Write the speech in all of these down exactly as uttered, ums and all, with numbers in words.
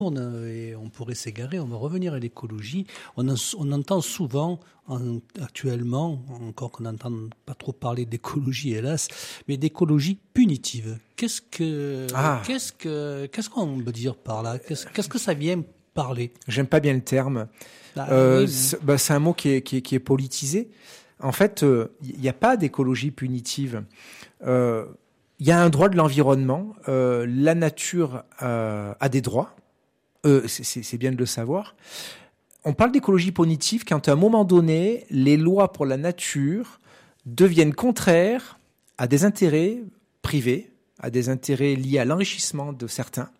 et on pourrait s'égarer, on va revenir à l'écologie. On, en, on entend souvent, en, actuellement, encore qu'on n'entend pas trop parler d'écologie, hélas, mais d'écologie punitive. Qu'est-ce que, ah. qu'est-ce que, qu'est-ce qu'on veut dire par là? Qu'est-ce, qu'est-ce que ça vient parler? J'aime pas bien le terme. Ah, euh, oui, mais... c'est, bah, c'est un mot qui est, qui est, qui est politisé. En fait, il euh, n'y a pas d'écologie punitive. Il euh, y a un droit de l'environnement. Euh, la nature euh, a des droits. Euh, c'est, c'est, c'est bien de le savoir. On parle d'écologie punitive quand à un moment donné, les lois pour la nature deviennent contraires à des intérêts privés, à des intérêts liés à l'enrichissement de certains.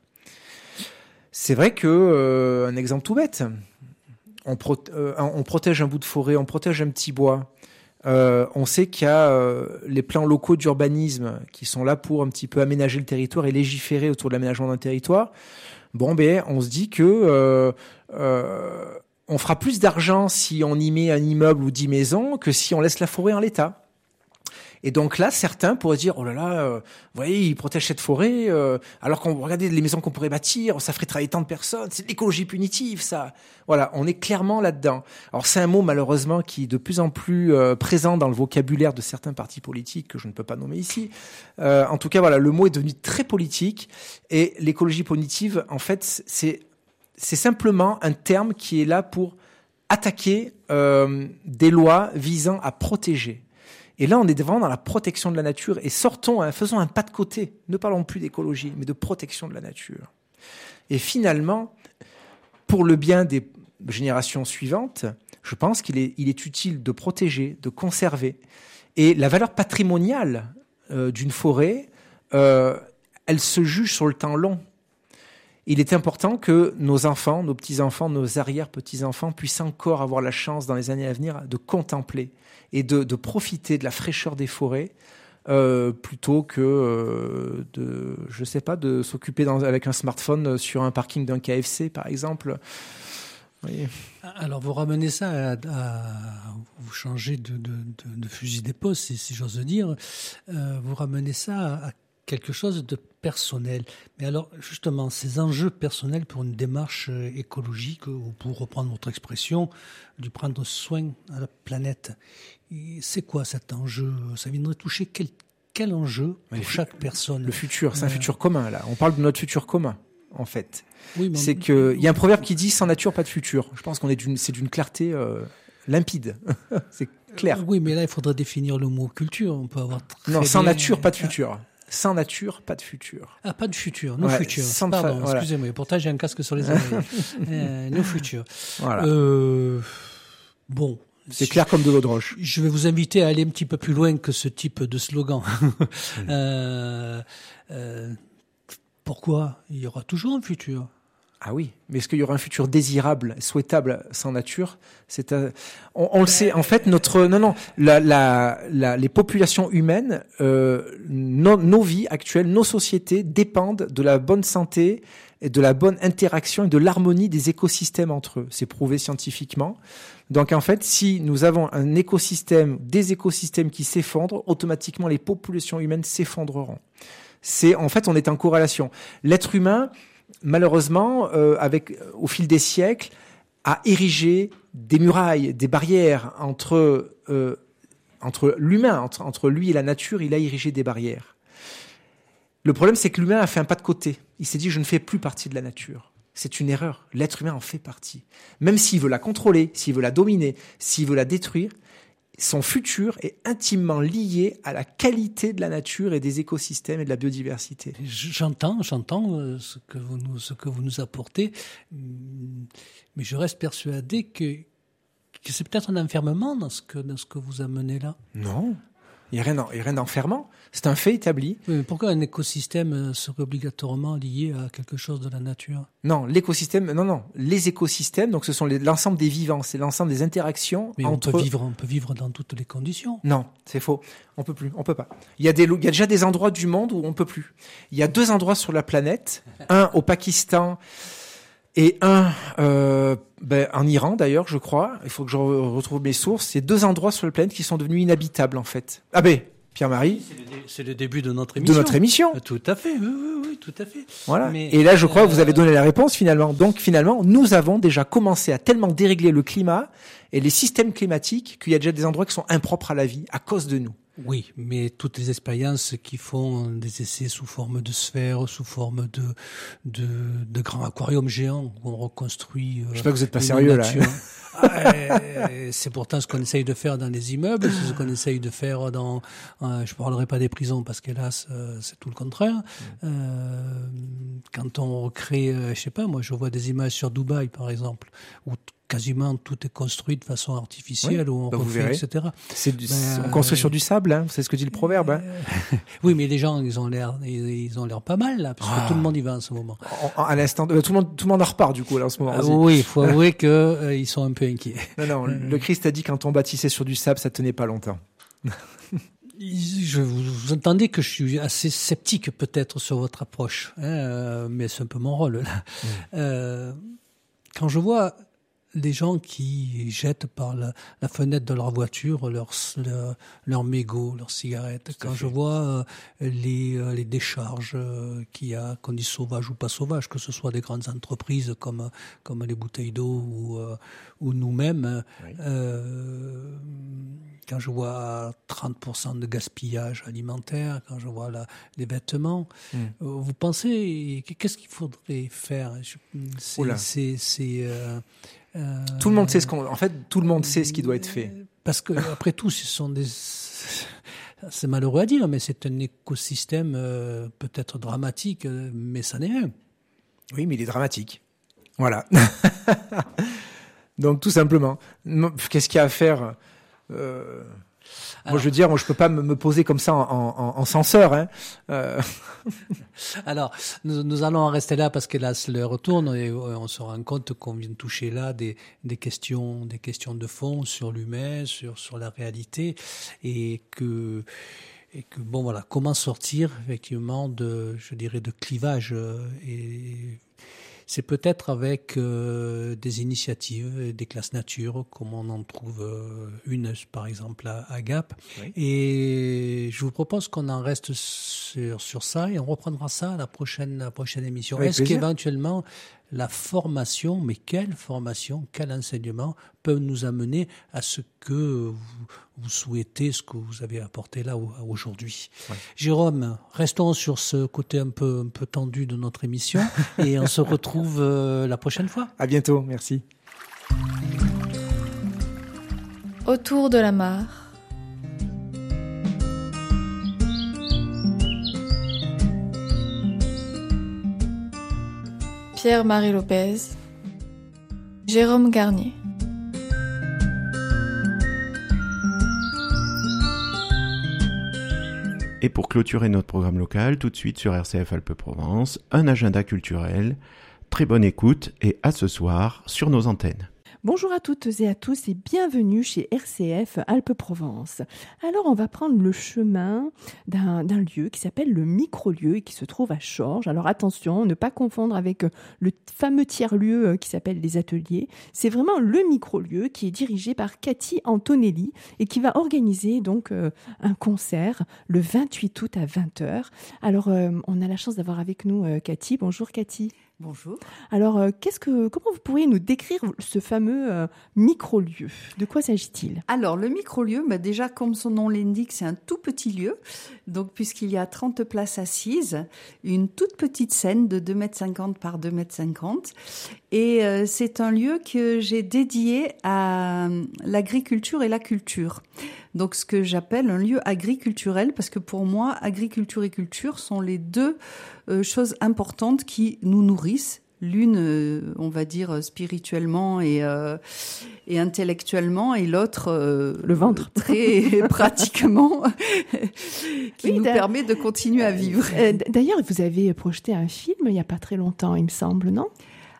C'est vrai que, euh, un exemple tout bête, on, pro- euh, on protège un bout de forêt, on protège un petit bois. Euh, on sait qu'il y a euh, les plans locaux d'urbanisme qui sont là pour un petit peu aménager le territoire et légiférer autour de l'aménagement d'un territoire. Bon, ben, on se dit que euh, euh, on fera plus d'argent si on y met un immeuble ou dix maisons que si on laisse la forêt en l'état. Et donc là, certains pourraient dire, oh là là, euh, vous voyez, ils protègent cette forêt, euh, alors qu'on regardez les maisons qu'on pourrait bâtir, ça ferait travailler tant de personnes, c'est de l'écologie punitive, ça. Voilà, on est clairement là-dedans. Alors c'est un mot malheureusement qui est de plus en plus euh, présent dans le vocabulaire de certains partis politiques que je ne peux pas nommer ici. Euh, en tout cas, voilà, le mot est devenu très politique et l'écologie punitive, en fait, c'est c'est simplement un terme qui est là pour attaquer euh, des lois visant à protéger. Et là, on est vraiment dans la protection de la nature et sortons, hein, faisons un pas de côté. Ne parlons plus d'écologie, mais de protection de la nature. Et finalement, pour le bien des générations suivantes, je pense qu'il est, il est utile de protéger, de conserver. Et la valeur patrimoniale euh, d'une forêt, euh, elle se juge sur le temps long. Il est important que nos enfants, nos petits-enfants, nos arrière-petits-enfants puissent encore avoir la chance dans les années à venir de contempler et de, de profiter de la fraîcheur des forêts euh, plutôt que euh, de, je sais pas, de s'occuper dans, avec un smartphone sur un parking d'un K F C, par exemple. Oui. Alors vous ramenez ça à, à vous changez de, de, de, de fusil d'épaule, si, si j'ose dire. Euh, vous ramenez ça à quelque chose de personnel. Mais alors, justement, ces enjeux personnels pour une démarche écologique, ou pour reprendre votre expression, du prendre soin à la planète, c'est quoi cet enjeu? Ça viendrait toucher quel, quel enjeu pour le, chaque personne? Le futur, c'est un euh... futur commun, là. On parle de notre futur commun, en fait. Oui, mais c'est on... que, il y a un proverbe qui dit « sans nature, pas de futur ». Je pense qu'on est d'une, c'est d'une clarté euh, limpide. C'est clair. Oui, mais là, il faudrait définir le mot culture. On peut avoir très Non, sans bien... nature, pas de futur. Sans nature, pas de futur. Ah, pas de futur, no ouais, futur. Sans Pardon, fa... voilà. excusez-moi. Pourtant, j'ai un casque sur les oreilles. euh, no futur. Voilà. Euh, bon. C'est clair comme de l'eau de roche. Je vais vous inviter à aller un petit peu plus loin que ce type de slogan. euh, euh, pourquoi? Il y aura toujours un futur. Ah oui, mais est-ce qu'il y aura un futur désirable, souhaitable sans nature? C'est un... on, on le sait. En fait, notre non non, la, la, la, les populations humaines, euh, nos, nos vies actuelles, nos sociétés dépendent de la bonne santé et de la bonne interaction et de l'harmonie des écosystèmes entre eux. C'est prouvé scientifiquement. Donc en fait, si nous avons un écosystème, des écosystèmes qui s'effondrent, automatiquement les populations humaines s'effondreront. C'est en fait, on est en corrélation. L'être humain, malheureusement, euh, avec au fil des siècles, a érigé des murailles, des barrières entre euh, entre l'humain, entre, entre lui et la nature. Il a érigé des barrières. Le problème, c'est que l'humain a fait un pas de côté. Il s'est dit, je ne fais plus partie de la nature. C'est une erreur. L'être humain en fait partie. Même s'il veut la contrôler, s'il veut la dominer, s'il veut la détruire, son futur est intimement lié à la qualité de la nature et des écosystèmes et de la biodiversité. J'entends, j'entends ce que vous nous, ce que vous nous apportez, mais je reste persuadé que, que c'est peut-être un enfermement dans ce que, dans ce que vous amenez là. Non. Il n'y a rien, il y a rien d'enfermant. C'est un fait établi. Oui, mais pourquoi un écosystème serait obligatoirement lié à quelque chose de la nature? Non, l'écosystème, non, non. Les écosystèmes, donc ce sont les, l'ensemble des vivants, c'est l'ensemble des interactions mais entre... on peut vivre, on peut vivre dans toutes les conditions. Non, c'est faux. On peut plus, on peut pas. Il y a des, il y a déjà des endroits du monde où on peut plus. Il y a deux endroits sur la planète, un au Pakistan et un euh, ben, en Iran d'ailleurs, je crois. Il faut que je retrouve mes sources. C'est deux endroits sur la planète qui sont devenus inhabitables en fait. Ah ben, Pierre-Marie. C'est le, dé- c'est le début de notre émission. De notre émission. Euh, Tout à fait, oui, oui, oui, tout à fait. Voilà. Mais, et là, je crois euh, que vous avez donné la réponse finalement. Donc finalement, nous avons déjà commencé à tellement dérégler le climat et les systèmes climatiques qu'il y a déjà des endroits qui sont impropres à la vie à cause de nous. Oui, mais toutes les expériences qui font des essais sous forme de sphères, sous forme de de, de grands aquariums géants où on reconstruit. Euh, je sais pas que vous êtes pas sérieux là. Ah, c'est pourtant ce qu'on essaye de faire dans les immeubles, c'est ce qu'on essaye de faire dans. Euh, je parlerai pas des prisons parce qu'hélas, euh, c'est tout le contraire. Mmh. Euh, quand on recrée, euh, je sais pas, moi, je vois des images sur Dubaï, par exemple, où quasiment tout est construit de façon artificielle, oui, où on bah refait, et cetera. C'est du, ben, on construit euh, sur du sable, hein, c'est ce que dit le proverbe. Hein. Euh, oui, mais les gens, ils ont l'air, ils ont l'air pas mal là, parce que ah. tout le monde y va en ce moment. En, à l'instant, tout le monde, tout le monde en repart du coup là en ce moment. Euh, oui, il faut avouer que euh, ils sont un peu inquiets. Non, non, le Christ a dit quand on bâtissait sur du sable, ça tenait pas longtemps. Je vous, vous entendez que je suis assez sceptique peut-être sur votre approche, hein, euh, mais c'est un peu mon rôle là. Mmh. Euh, quand je vois les gens qui jettent par la, la fenêtre de leur voiture leurs leur, leur mégots, leurs cigarettes. Quand je vois euh, les, euh, les décharges euh, qu'il y a, qu'on dit sauvages ou pas sauvages, que ce soit des grandes entreprises comme, comme les bouteilles d'eau ou, euh, ou nous-mêmes, oui. euh, quand je vois trente pour cent de gaspillage alimentaire, quand je vois la, les vêtements, mmh. euh, vous pensez, qu'est-ce qu'il faudrait faire? C'est... c'est, c'est euh, Euh, tout le monde sait ce qu'on, en fait, tout le monde sait ce qui doit être fait. Parce que après tout, ce sont des, c'est malheureux à dire, mais c'est un écosystème euh, peut-être dramatique, mais ça n'est un. Oui, mais il est dramatique. Voilà. Donc tout simplement, qu'est-ce qu'il y a à faire? euh... Alors, moi, je veux dire, moi, je peux pas me, me poser comme ça en, en, en censeur. Hein. Euh... Alors, nous, nous allons en rester là parce que là, l'heure tourne et on se rend compte qu'on vient de toucher là des, des questions, des questions de fond sur l'humain, sur sur la réalité, et que et que bon voilà, comment sortir effectivement de, je dirais, de clivage et c'est peut-être avec euh, des initiatives, des classes nature, comme on en trouve euh, une, par exemple, à, à Gap. Oui. Et je vous propose qu'on en reste sur, sur ça et on reprendra ça à la prochaine, la prochaine émission. Avec Est-ce plaisir. Qu'éventuellement, la formation, mais quelle formation, quel enseignement peuvent nous amener à ce que vous, vous souhaitez, ce que vous avez apporté là aujourd'hui. Ouais. Jérôme, restons sur ce côté un peu, un peu tendu de notre émission et on se retrouve euh, la prochaine fois. À bientôt, merci. Autour de la mare. Pierre-Marie Lopez, Jérôme Garnier. Et pour clôturer notre programme local, tout de suite sur R C F Alpes-Provence, un agenda culturel. Très bonne écoute et à ce soir sur nos antennes. Bonjour à toutes et à tous et bienvenue chez R C F Alpes-Provence. Alors on va prendre le chemin d'un, d'un lieu qui s'appelle le micro-lieu et qui se trouve à Chorges. Alors attention, ne pas confondre avec le fameux tiers-lieu qui s'appelle les ateliers. C'est vraiment le micro-lieu qui est dirigé par Cathy Antonelli et qui va organiser donc euh, un concert le vingt-huit août à vingt heures. Alors euh, on a la chance d'avoir avec nous euh, Cathy. Bonjour Cathy. Bonjour. Alors, euh, qu'est-ce que, comment vous pourriez nous décrire ce fameux euh, micro-lieu? De quoi s'agit-il? Alors, le micro-lieu, bah déjà, comme son nom l'indique, c'est un tout petit lieu. Donc, puisqu'il y a trente places assises, une toute petite scène de deux mètres cinquante par deux mètres cinquante. Et euh, c'est un lieu que j'ai dédié à l'agriculture et la culture. Donc, ce que j'appelle un lieu agriculturel, parce que pour moi, agriculture et culture sont les deux euh, choses importantes qui nous nourrissent. L'une, euh, on va dire, spirituellement et, euh, et intellectuellement, et l'autre... Euh, le ventre. Très pratiquement, qui oui, nous permet de continuer à vivre. Euh, d'ailleurs, vous avez projeté un film il n'y a pas très longtemps, il me semble, non ?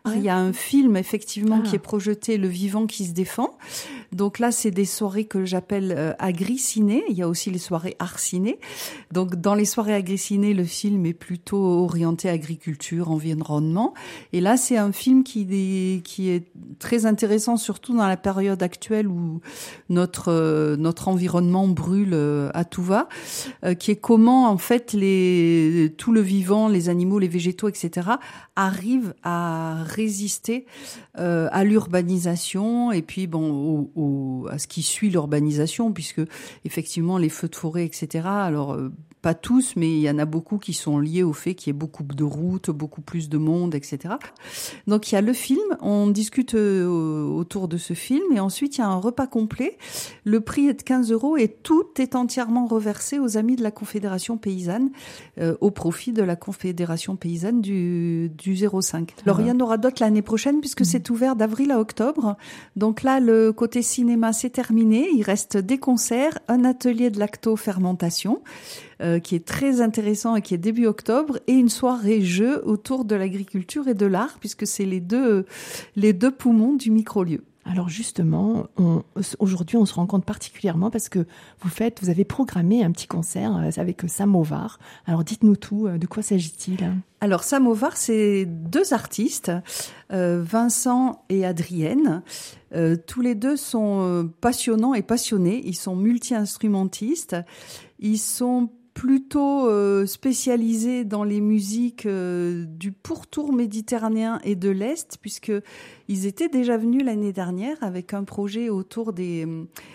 Il y a un film effectivement Ah. qui est projeté, Le Vivant qui se défend. Donc là, c'est des soirées que j'appelle euh, agri-ciné. Il y a aussi les soirées art-ciné. Donc dans les soirées agri-ciné, le film est plutôt orienté agriculture, environnement. Et là, c'est un film qui est, qui est très intéressant, surtout dans la période actuelle où notre euh, notre environnement brûle euh, à tout va, euh, qui est comment en fait les tout le vivant, les animaux, les végétaux, et cetera arrivent à résister euh, à l'urbanisation et puis bon au, au, à ce qui suit l'urbanisation, puisque effectivement les feux de forêt, et cetera. Alors euh, pas tous, mais il y en a beaucoup qui sont liés au fait qu'il y ait beaucoup de routes, beaucoup plus de monde, et cetera. Donc il y a le film, on discute euh, autour de ce film, et ensuite il y a un repas complet. Le prix est de quinze euros et tout est entièrement reversé aux amis de la Confédération paysanne, euh, au profit de la Confédération paysanne du, du zéro cinq. Alors il y en aura d'autres l'année prochaine, puisque mmh. c'est ouvert d'avril à octobre. Donc là, le côté cinéma, c'est terminé. Il reste des concerts, un atelier de lacto-fermentation, Euh, qui est très intéressant et qui est début octobre, et une soirée jeu autour de l'agriculture et de l'art, puisque c'est les deux, les deux poumons du microlieu. Alors justement, on, aujourd'hui, on se rend compte particulièrement parce que vous faites, vous avez programmé un petit concert avec Samovar. Alors dites-nous tout, de quoi s'agit-il ? Alors Samovar, c'est deux artistes, euh, Vincent et Adrienne. Euh, tous les deux sont passionnants et passionnés. Ils sont multi-instrumentistes. Ils sont plutôt euh, spécialisés dans les musiques euh, du pourtour méditerranéen et de l'Est, puisque ils étaient déjà venus l'année dernière avec un projet autour des,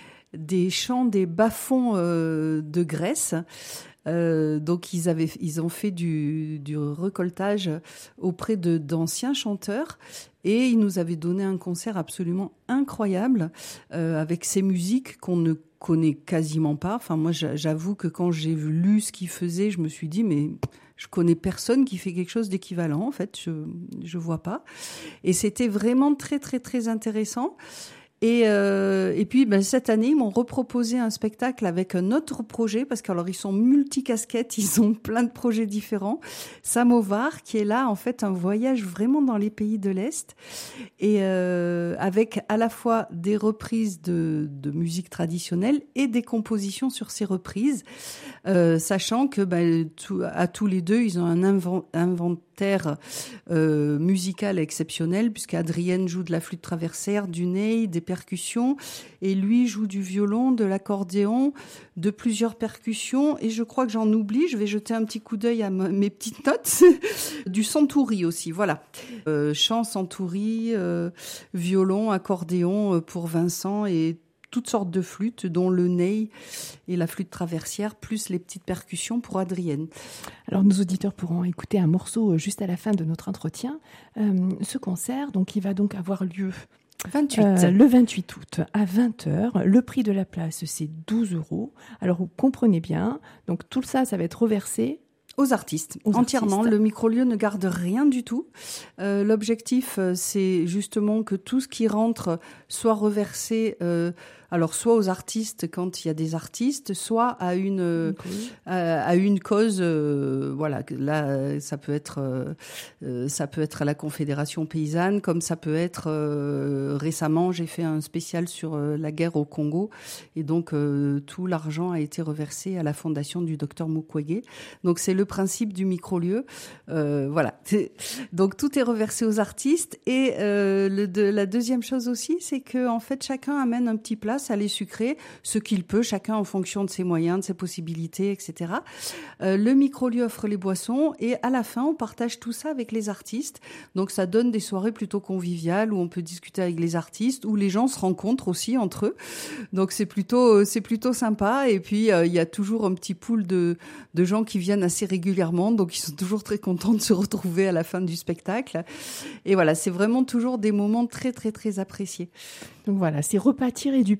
des chants des bas-fonds euh, de Grèce. Euh, donc ils avaient, ils ont fait du, du récoltage auprès de d'anciens chanteurs, et ils nous avaient donné un concert absolument incroyable euh, avec ces musiques qu'on ne connaît quasiment pas. Enfin moi j'avoue que quand j'ai lu ce qu'ils faisaient, je me suis dit mais je connais personne qui fait quelque chose d'équivalent, en fait, je je vois pas. Et c'était vraiment très très très intéressant. Et, euh, et puis ben, cette année, ils m'ont reproposé un spectacle avec un autre projet, parce qu'alors ils sont multicasquettes, ils ont plein de projets différents. Samovar, qui est là en fait un voyage vraiment dans les pays de l'Est, et euh, avec à la fois des reprises de, de musique traditionnelle et des compositions sur ces reprises, euh, sachant que ben, tout, à tous les deux, ils ont un invent, inventaire euh, musical exceptionnel, puisqu'Adrienne joue de la flûte traversière, du ney, des percussions, et lui joue du violon, de l'accordéon, de plusieurs percussions, et je crois que j'en oublie, je vais jeter un petit coup d'œil à m- mes petites notes, du santouri aussi, voilà. Euh, chant, santouri, euh, violon, accordéon pour Vincent, et toutes sortes de flûtes, dont le ney et la flûte traversière, plus les petites percussions pour Adrienne. Alors nos auditeurs pourront écouter un morceau juste à la fin de notre entretien. Euh, ce concert, donc, il va donc avoir lieu vingt-huit Euh, le vingt-huit août à vingt heures. Le prix de la place, c'est douze euros. Alors, vous comprenez bien. Donc, tout ça, ça va être reversé aux artistes, aux entièrement. artistes. Le microlieu ne garde rien du tout. Euh, l'objectif, c'est justement que tout ce qui rentre soit reversé, euh, alors soit aux artistes quand il y a des artistes, soit à une euh, à, à une cause. Euh, voilà, là, ça peut être euh, ça peut être à la Confédération paysanne, comme ça peut être euh, récemment, j'ai fait un spécial sur euh, la guerre au Congo, et donc euh, tout l'argent a été reversé à la fondation du docteur Mukwege. Donc c'est le principe du microlieu. Euh, voilà. Donc tout est reversé aux artistes, et euh, le, de, la deuxième chose aussi, c'est que en fait chacun amène un petit plat salé sucré, ce qu'il peut, chacun en fonction de ses moyens, de ses possibilités, et cetera. Euh, le microlieu offre les boissons, et à la fin on partage tout ça avec les artistes. Donc ça donne des soirées plutôt conviviales où on peut discuter avec les artistes, où les gens se rencontrent aussi entre eux. Donc c'est plutôt c'est plutôt sympa. Et puis euh, il y a toujours un petit pool de de gens qui viennent assez régulièrement, donc ils sont toujours très contents de se retrouver à la fin du spectacle. Et voilà, c'est vraiment toujours des moments très très très appréciés. Donc voilà, c'est repas tiré du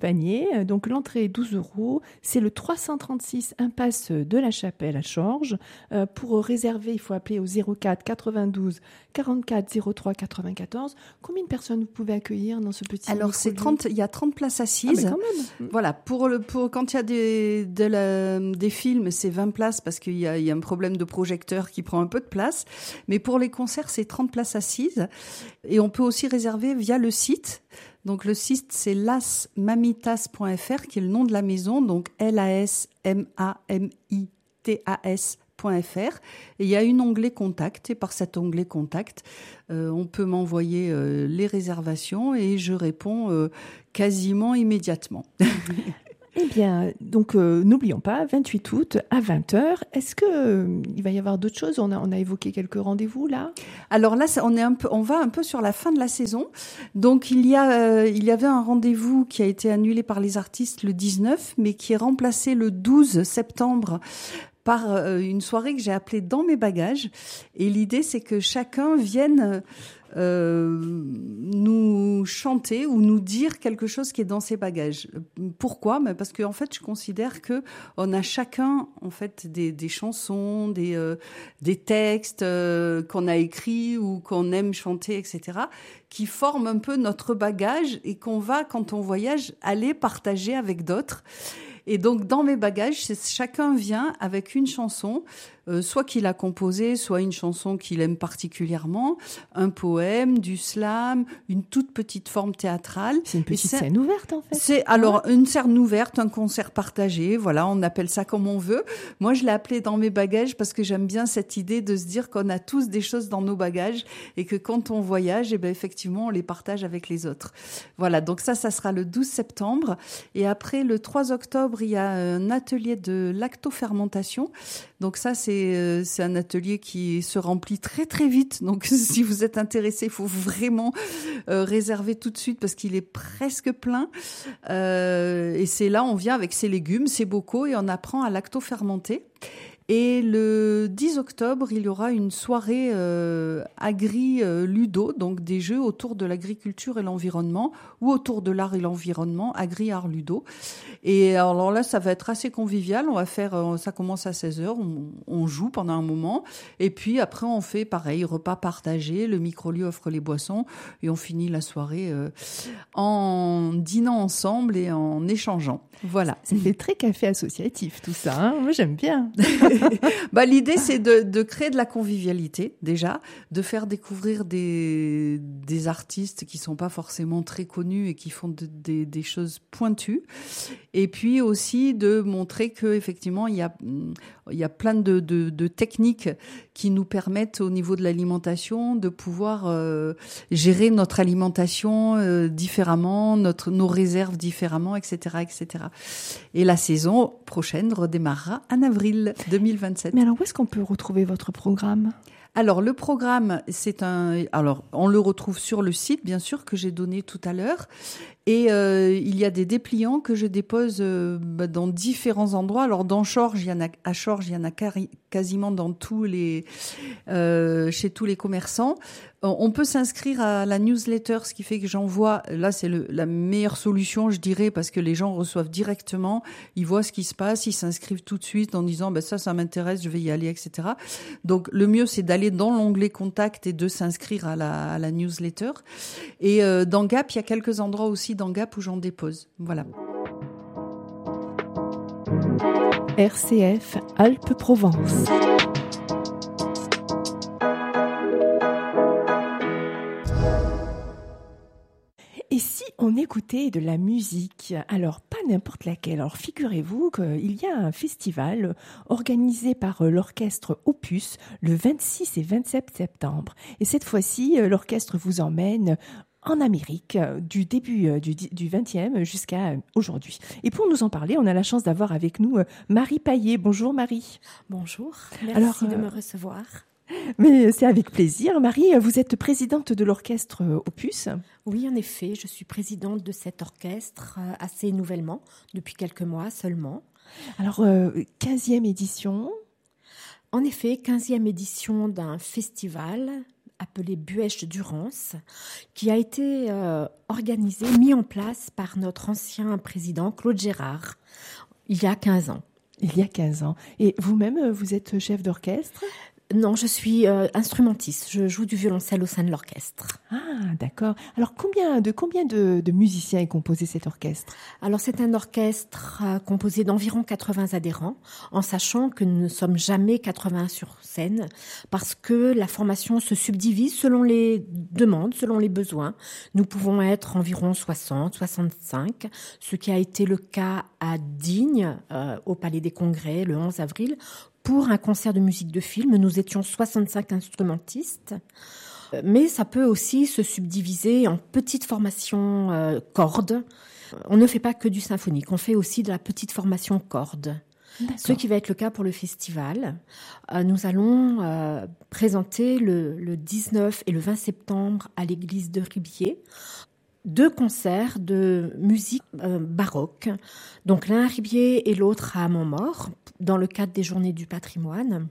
panier. Donc l'entrée est douze euros. C'est le trois cent trente-six impasse de la Chapelle à Chorges. Euh, pour réserver, il faut appeler au zéro quatre quatre-vingt-douze quarante-quatre zéro trois quatre-vingt-quatorze. Combien de personnes vous pouvez accueillir dans ce petit Alors c'est trente, il y a trente places assises. Ah, mais quand même. Voilà, pour le pour quand il y a des de la, des films, c'est vingt places parce qu'il y a il y a un problème de projecteur qui prend un peu de place, mais pour les concerts, c'est trente places assises et on peut aussi réserver via le site. Donc le site c'est las mamitas point f r qui est le nom de la maison, donc L A S M A M I T A S .fr, et il y a un onglet contact, et par cet onglet contact, euh, on peut m'envoyer euh, les réservations et je réponds euh, quasiment immédiatement. Eh bien, donc euh, n'oublions pas, vingt-huit août à vingt heures. Est-ce que euh, il va y avoir d'autres choses ? On a, on a évoqué quelques rendez-vous là. Alors là, on est un peu, on va un peu sur la fin de la saison. Donc il y a, euh, il y avait un rendez-vous qui a été annulé par les artistes le dix-neuf, mais qui est remplacé le douze septembre par euh, une soirée que j'ai appelée Dans mes bagages. Et l'idée, c'est que chacun vienne Euh, nous chanter ou nous dire quelque chose qui est dans ses bagages. Pourquoi ? Ben parce que en fait, je considère que on a chacun en fait des, des chansons, des euh, des textes euh, qu'on a écrits ou qu'on aime chanter, et cetera, qui forment un peu notre bagage et qu'on va, quand on voyage, aller partager avec d'autres. Et donc, dans mes bagages, c'est, chacun vient avec une chanson, euh, soit qu'il a composée, soit une chanson qu'il aime particulièrement, un poème, du slam, une toute petite forme théâtrale. C'est une petite c'est, scène ouverte, en fait. C'est alors une scène ouverte, un concert partagé. Voilà, on appelle ça comme on veut. Moi, je l'ai appelé Dans mes bagages parce que j'aime bien cette idée de se dire qu'on a tous des choses dans nos bagages et que quand on voyage, eh ben effectivement, on les partage avec les autres. Voilà, donc ça, ça sera le douze septembre. Et après, le trois octobre, il y a un atelier de lactofermentation. Donc ça, c'est, euh, c'est un atelier qui se remplit très, très vite. Donc si vous êtes intéressé, il faut vraiment euh, réserver tout de suite parce qu'il est presque plein. Euh, et c'est là, on vient avec ses légumes, ses bocaux et on apprend à lactofermenter. Et le dix octobre, il y aura une soirée euh, agri-ludo, donc des jeux autour de l'agriculture et l'environnement, ou autour de l'art et l'environnement, agri-art-ludo. Et alors là, ça va être assez convivial. On va faire, ça commence à seize heures, on, on joue pendant un moment, et puis après on fait pareil, repas partagé, le micro-lieu offre les boissons, et on finit la soirée euh, en dînant ensemble et en échangeant. Voilà. Ça fait très café associatif tout ça, hein. Moi j'aime bien. Bah, l'idée, c'est de, de créer de la convivialité, déjà, de faire découvrir des, des artistes qui sont pas forcément très connus et qui font de, de, des choses pointues. Et puis aussi de montrer que, effectivement, il y a, il y a plein de, de, de techniques qui nous permettent, au niveau de l'alimentation, de pouvoir euh, gérer notre alimentation euh, différemment, notre, nos réserves différemment, et cetera, et cetera. Et la saison prochaine redémarrera en avril deux mille vingt-sept. Mais alors, où est-ce qu'on peut retrouver votre programme ? Alors, le programme, c'est un... Alors, on le retrouve sur le site, bien sûr, que j'ai donné tout à l'heure. Et euh, il y a des dépliants que je dépose euh, bah, dans différents endroits. Alors, dans Chorges, il y en a, à Chorges, il y en a cari- quasiment dans tous les, euh, chez tous les commerçants. On peut s'inscrire à la newsletter, ce qui fait que j'envoie, là c'est le, la meilleure solution je dirais, parce que les gens reçoivent directement, ils voient ce qui se passe, ils s'inscrivent tout de suite en disant ben ça, ça m'intéresse, je vais y aller, et cetera. Donc le mieux c'est d'aller dans l'onglet contact et de s'inscrire à la, à la newsletter. Et euh, dans Gap, il y a quelques endroits aussi dans Gap où j'en dépose. Voilà. R C F Alpes-Provence. Et si on écoutait de la musique, alors pas n'importe laquelle. Alors figurez-vous qu'il y a un festival organisé par l'orchestre Opus le vingt-six et vingt-sept septembre. Et cette fois-ci, l'orchestre vous emmène en Amérique, du début du, du vingtième jusqu'à aujourd'hui. Et pour nous en parler, on a la chance d'avoir avec nous Marie Paillet. Bonjour Marie. Bonjour, merci Alors, de euh, me recevoir. Mais c'est avec plaisir. Marie, vous êtes présidente de l'orchestre Opus. Oui, en effet, je suis présidente de cet orchestre euh, assez nouvellement, depuis quelques mois seulement. Alors, euh, quinzième édition. En effet, quinzième édition d'un festival appelé Buèche Durance, qui a été euh, organisé, mis en place par notre ancien président Claude Gérard, il y a quinze ans. Il y a quinze ans. Et vous-même, vous êtes chef d'orchestre ? Non, je suis euh, instrumentiste. Je joue du violoncelle au sein de l'orchestre. Ah, d'accord. Alors, combien de, combien de, de musiciens est composé cet orchestre ? Alors, c'est un orchestre euh, composé d'environ quatre-vingts adhérents, en sachant que nous ne sommes jamais quatre-vingts sur scène, parce que la formation se subdivise selon les demandes, selon les besoins. Nous pouvons être environ soixante, soixante-cinq, ce qui a été le cas à Digne, euh, au Palais des Congrès, le onze avril. Pour un concert de musique de film, nous étions soixante-cinq instrumentistes, mais ça peut aussi se subdiviser en petites formations euh, cordes. On ne fait pas que du symphonique, on fait aussi de la petite formation cordes. D'accord. Ce qui va être le cas pour le festival. Euh, nous allons euh, présenter le, le dix-neuf et le vingt septembre à l'église de Ribier deux concerts de musique euh, baroque. Donc l'un à Ribier et l'autre à Montmort, dans le cadre des Journées du patrimoine.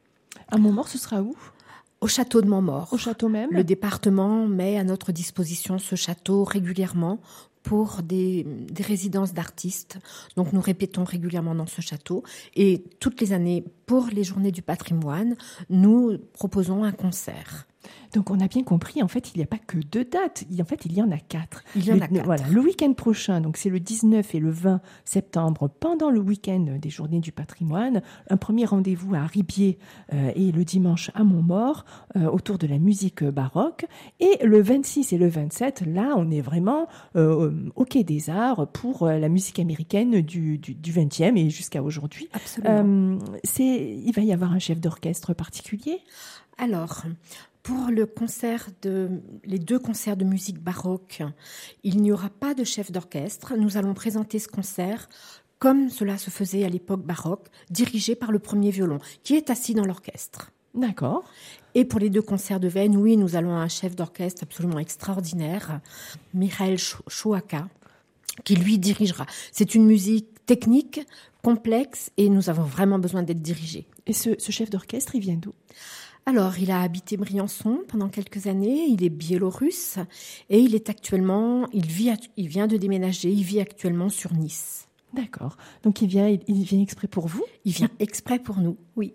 À Montmort, ce sera où ? Au château de Montmort. Au château même ? Le département met à notre disposition ce château régulièrement pour des, des résidences d'artistes. Donc nous répétons régulièrement dans ce château. Et toutes les années, pour les Journées du patrimoine, nous proposons un concert. Donc on a bien compris, en fait, il n'y a pas que deux dates, en fait, il y en a quatre. Il y en le, a quatre. Voilà, le week-end prochain, donc c'est le dix-neuf et le vingt septembre, pendant le week-end des Journées du patrimoine, un premier rendez-vous à Ribier euh, et le dimanche à Montmort, euh, autour de la musique baroque. Et le vingt-six et le vingt-sept, là, on est vraiment euh, au Quai des Arts pour euh, la musique américaine du, du, du vingtième et jusqu'à aujourd'hui. Absolument. Euh, c'est, il va y avoir un chef d'orchestre particulier ? Alors, pour le concert de, les deux concerts de musique baroque, il n'y aura pas de chef d'orchestre. Nous allons présenter ce concert comme cela se faisait à l'époque baroque, dirigé par le premier violon, qui est assis dans l'orchestre. D'accord. Et pour les deux concerts de veine, oui, nous allons à un chef d'orchestre absolument extraordinaire, Michael Chouaka, qui lui dirigera. C'est une musique technique, complexe, et nous avons vraiment besoin d'être dirigés. Et ce, ce chef d'orchestre, il vient d'où ? Alors, il a habité Briançon pendant quelques années, il est biélorusse et il est actuellement, il vit, il vient de déménager, il vit actuellement sur Nice. D'accord. Donc il vient, il, il vient exprès pour vous ? Il vient exprès pour nous, oui.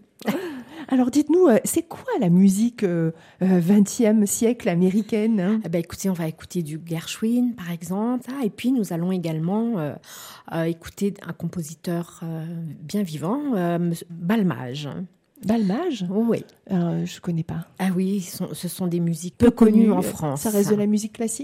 Alors dites-nous, c'est quoi la musique euh, vingtième siècle américaine, hein ? Eh ben, écoutez, on va écouter du Gershwin, par exemple, ah, et puis nous allons également euh, euh, écouter un compositeur euh, bien vivant, euh, Balmage. Balmage ? Oui. Euh, je ne connais pas. Ah oui, ce sont, ce sont des musiques peu, peu connues, connues en France. Ça reste de la musique classique ?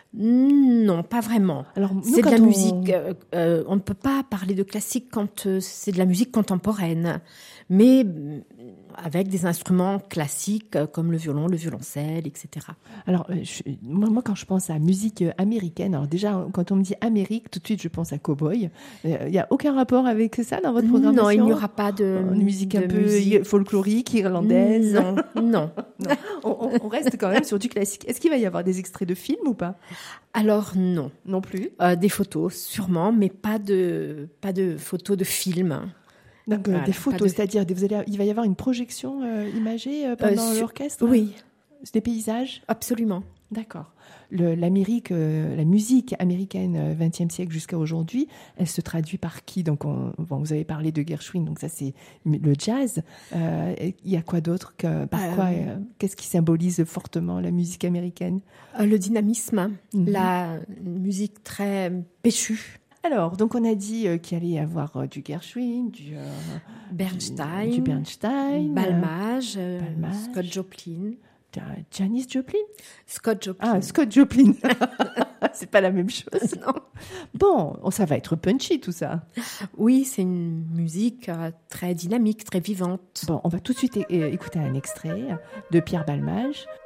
Non, pas vraiment. Alors, nous, c'est de la on... musique. Euh, euh, on ne peut pas parler de classique quand euh, c'est de la musique contemporaine, mais euh, avec des instruments classiques euh, comme le violon, le violoncelle, et cetera. Alors, euh, je, moi, moi, quand je pense à musique américaine, alors déjà, quand on me dit Amérique, tout de suite, je pense à cow-boy. Il euh, n'y a aucun rapport avec ça dans votre programmation ? Non, il n'y aura pas de Une musique de un peu musique. folklorique, irlandaise. Non, non. non. On, on reste quand même sur du classique. Est-ce qu'il va y avoir des extraits de films ou pas ? Alors non. Non plus. Euh, des photos, sûrement, mais pas de, pas de photos de films. Donc euh, voilà, des photos, de... c'est-à-dire vous allez, il va y avoir une projection euh, imagée euh, pendant euh, sur... l'orchestre ? Oui. Des paysages ? Absolument. D'accord. Le, l'Amérique, euh, la musique américaine euh, vingtième siècle jusqu'à aujourd'hui, elle se traduit par qui ? Donc, on, bon, vous avez parlé de Gershwin, donc ça c'est le jazz. Euh, il y a quoi d'autre que, par euh... quoi euh, qu'est-ce qui symbolise fortement la musique américaine ? euh, Le dynamisme, mm-hmm. la musique très péchue. Alors, donc on a dit euh, qu'il allait y avoir euh, du Gershwin, du euh, Bernstein, du, du Bernstein, Balmage, euh, Balmage, Scott Joplin. Janis Joplin ? Scott Joplin. Ah, Scott Joplin. C'est pas la même chose. Non. Bon, ça va être punchy tout ça. Oui, c'est une musique euh, très dynamique, très vivante. Bon, on va tout de suite é- écouter un extrait de Pierre Balmage.